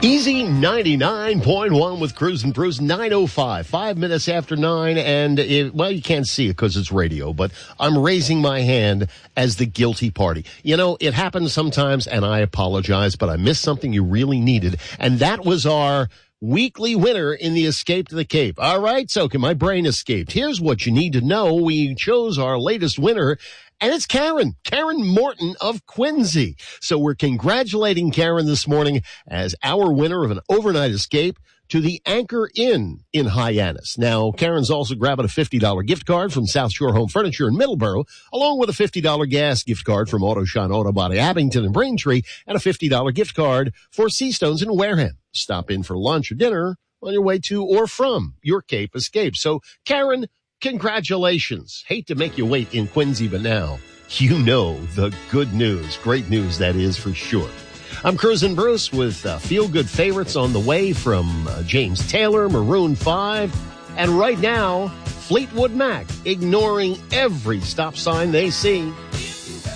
Easy 99.1 with Cruz and Bruce, 9:05, 5 minutes after 9, and you can't see it because it's radio, but I'm raising my hand as the guilty party. You know, it happens sometimes, and I apologize, but I missed something you really needed, and that was our weekly winner in the Escape to the Cape. All right, so my brain escaped. Here's what you need to know. We chose our latest winner, and it's Karen Morton of Quincy. So we're congratulating Karen this morning as our winner of an overnight escape to the Anchor Inn in Hyannis. Now, Karen's also grabbing a $50 gift card from South Shore Home Furniture in Middleborough, along with a $50 gas gift card from Auto Shine Auto Body Abington and Braintree, and a $50 gift card for Seastones in Wareham. Stop in for lunch or dinner on your way to or from your Cape Escape. So, Karen, congratulations. Hate to make you wait in Quincy, but now you know the good news. Great news, that is, for sure. I'm Cruz and Bruce with feel-good favorites on the way from James Taylor, Maroon 5, and right now, Fleetwood Mac, ignoring every stop sign they see.